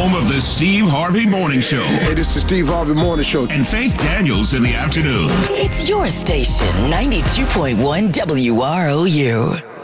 home of the Steve Harvey Morning Show. Hey, this is Steve Harvey Morning Show. And Faith Daniels in the afternoon. It's your station, 92.1 WROU.